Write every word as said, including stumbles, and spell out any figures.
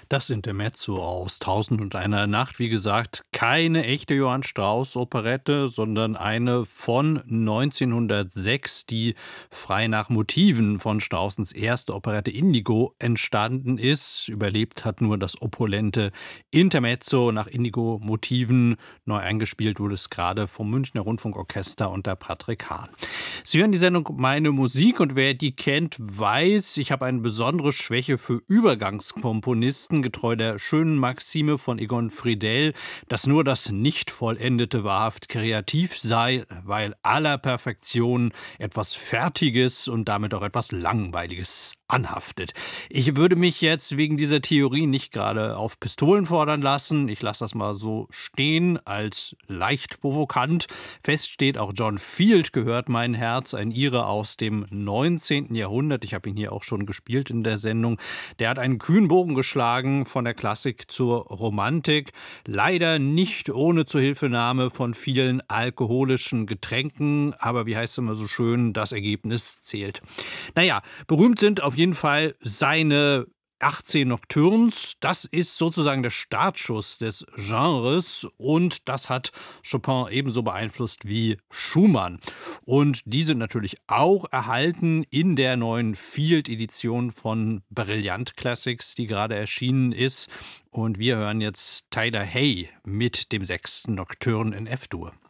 Das Intermezzo aus „Tausend und eine Nacht“, wie gesagt, keine echte Johann Strauss-Operette, sondern eine von neunzehnhundertsechs, die frei nach Motiven von Straussens erste Operette Indigo entstanden ist. Überlebt hat nur das opulente Intermezzo nach Indigo-Motiven. Neu eingespielt wurde es gerade vom Münchner Rundfunkorchester unter Patrick Hahn. Sie hören die Sendung „Meine Musik“ und wer die kennt, weiß, ich habe eine besondere Schwäche für Übergangskomponisten, getreu der schönen Maxime von Egon Friedel, dass nur das Nicht-Vollendete wahrhaft kreativ sei, weil aller Perfektion etwas Fertiges und damit auch etwas Langweiliges anhaftet. Ich würde mich jetzt wegen dieser Theorie nicht gerade auf Pistolen fordern lassen. Ich lasse das mal so stehen als leicht provokant. Fest steht, auch John Field gehört mein Herz, ein Ire aus dem neunzehnten Jahrhundert. Ich habe ihn hier auch schon gespielt in der Sendung. Der hat einen kühnen Bogen geschlagen von der Klassik zur Romantik. Leider nicht ohne Zuhilfenahme von vielen alkoholischen Getränken. Aber wie heißt es immer so schön, das Ergebnis zählt. Naja, berühmt sind auf jeden Fall seine achtzehn Nocturnes, das ist sozusagen der Startschuss des Genres und das hat Chopin ebenso beeinflusst wie Schumann. Und die sind natürlich auch erhalten in der neuen Field-Edition von Brilliant Classics, die gerade erschienen ist. Und wir hören jetzt Tyler Hay mit dem sechsten Nocturne in F-Dur.